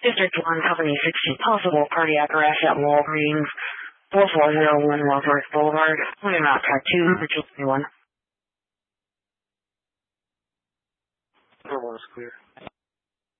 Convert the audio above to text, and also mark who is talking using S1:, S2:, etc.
S1: District 1, Company 60, possible cardiac arrest at Walgreens, 4401 Wadsworth Boulevard. We're not track 2, Mitchell 21.
S2: Everyone's clear.